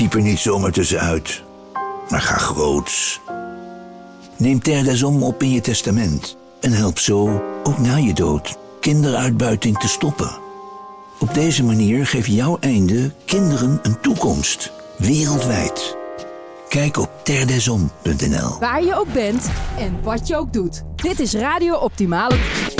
Piep er niet zomaar tussenuit, maar ga groots. Neem Terre des Hommes op in je testament en help zo, ook na je dood, kinderuitbuiting te stoppen. Op deze manier geeft jouw einde kinderen een toekomst, wereldwijd. Kijk op terredeshommes.nl. Waar je ook bent en wat je ook doet. Dit is Radio Optimale.